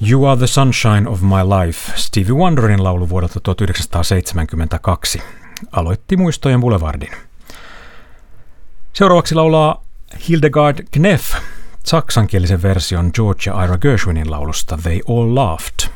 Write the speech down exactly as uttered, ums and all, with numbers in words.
You Are the Sunshine of My Life, Stevie Wonderin laulu vuodelta tuhatyhdeksänsataaseitsemänkymmentäkaksi, aloitti Muistojen Boulevardin. Seuraavaksi laulaa Hildegard Knef saksankielisen version George ja Ira Gershwinin laulusta They All Laughed.